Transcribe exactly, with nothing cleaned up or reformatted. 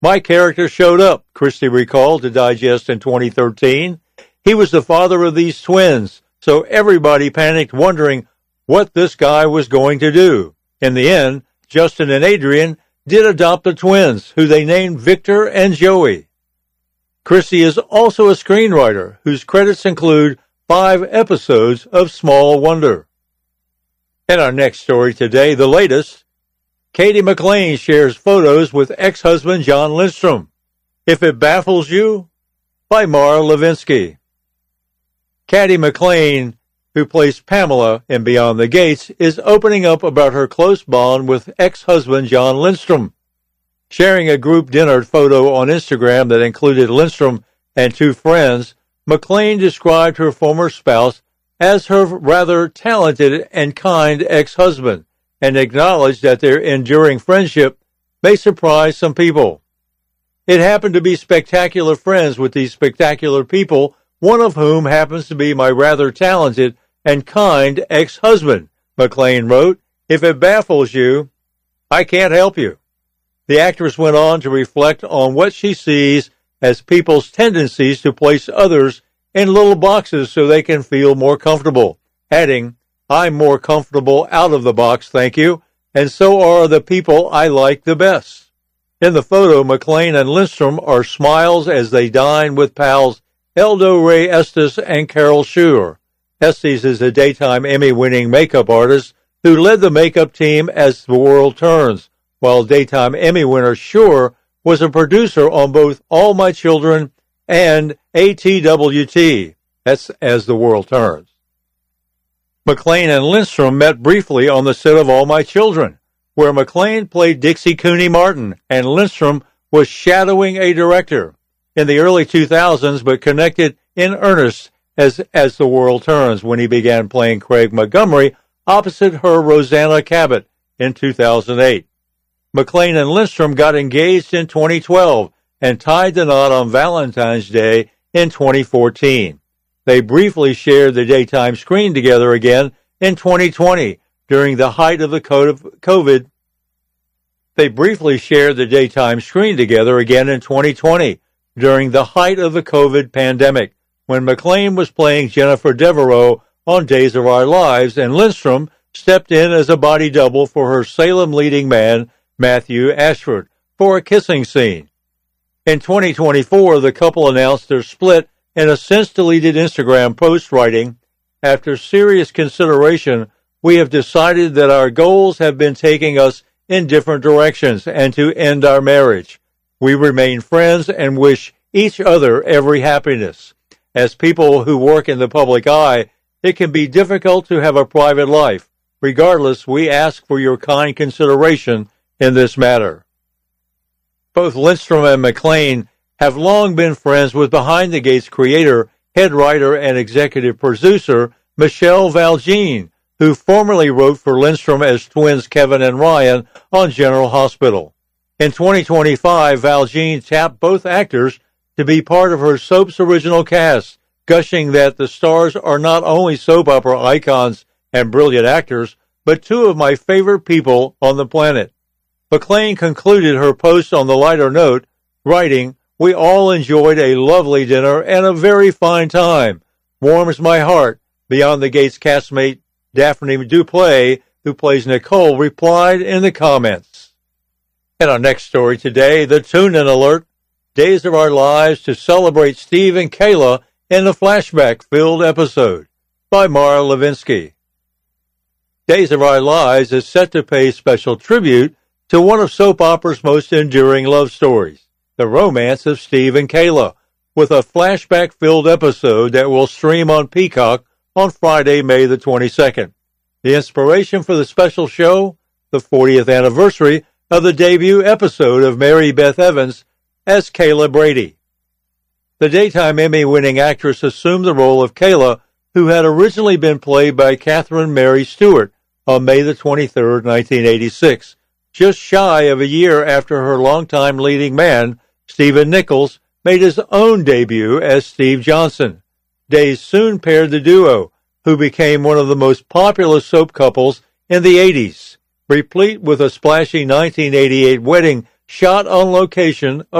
My character showed up, Christie recalled to Digest in twenty thirteen. He was the father of these twins, so everybody panicked wondering what this guy was going to do. In the end, Justin and Adrian did adopt the twins, who they named Victor and Joey. Christie is also a screenwriter whose credits include five episodes of Small Wonder. In our next story today, the latest, Katie McLean shares photos with ex-husband John Lindstrom. If It Baffles You, by Mara Levinsky. Katie McLean, who plays Pamela in Beyond the Gates, is opening up about her close bond with ex-husband John Lindstrom. Sharing a group dinner photo on Instagram that included Lindstrom and two friends, McLean described her former spouse as her rather talented and kind ex-husband, and acknowledged that their enduring friendship may surprise some people. It happened to be spectacular friends with these spectacular people, one of whom happens to be my rather talented and kind ex-husband, McLean wrote. If it baffles you, I can't help you. The actress went on to reflect on what she sees as people's tendencies to place others in little boxes so they can feel more comfortable, adding, I'm more comfortable out of the box, thank you, and so are the people I like the best. In the photo, McLean and Lindstrom are smiles as they dine with pals Eldo Ray Estes and Carol Schuer. Estes is a daytime Emmy-winning makeup artist who led the makeup team as The World Turns, while daytime Emmy winner Schuer was a producer on both All My Children and A T W T, that's As the World Turns. McLean and Lindstrom met briefly on the set of All My Children, where McLean played Dixie Cooney Martin and Lindstrom was shadowing a director in the early two thousands, but connected in earnest as As the World Turns when he began playing Craig Montgomery opposite her Rosanna Cabot in two thousand eight. McLean and Lindstrom got engaged in twenty twelve and tied the knot on Valentine's Day in twenty fourteen. They briefly shared the daytime screen together again in twenty twenty during the height of the COVID. They briefly shared the daytime screen together again in twenty twenty during the height of the COVID pandemic, when McLean was playing Jennifer Devereaux on Days of Our Lives, and Lindstrom stepped in as a body double for her Salem leading man, Matthew Ashford, for a kissing scene. In twenty twenty-four, the couple announced their split in a since-deleted Instagram post, writing, after serious consideration, we have decided that our goals have been taking us in different directions and to end our marriage. We remain friends and wish each other every happiness. As people who work in the public eye, it can be difficult to have a private life. Regardless, we ask for your kind consideration in this matter. Both Lindstrom and McLean have long been friends with Behind the Gates creator, head writer, and executive producer Michelle Valjean, who formerly wrote for Lindstrom as twins Kevin and Ryan on General Hospital. In twenty twenty-five, Valjean tapped both actors to be part of her soap's original cast, gushing that the stars are not only soap opera icons and brilliant actors, but two of my favorite people on the planet. McLean concluded her post on the lighter note, writing, we all enjoyed a lovely dinner and a very fine time. Warms my heart. Beyond the Gates castmate Daphne Duplay, who plays Nicole, replied in the comments. In our next story today, the tune-in alert, Days of Our Lives to celebrate Steve and Kayla in the flashback-filled episode, by Mara Levinsky. Days of Our Lives is set to pay special tribute to one of soap opera's most enduring love stories, the romance of Steve and Kayla, with a flashback-filled episode that will stream on Peacock on Friday, May the twenty-second. The inspiration for the special show, the fortieth anniversary of the debut episode of Mary Beth Evans as Kayla Brady. The daytime Emmy-winning actress assumed the role of Kayla, who had originally been played by Catherine Mary Stewart on May the twenty-third, nineteen eighty-six, just shy of a year after her longtime leading man, Stephen Nichols, made his own debut as Steve Johnson. Days soon paired the duo, who became one of the most popular soap couples in the eighties, replete with a splashy nineteen eighty-eight wedding shot on location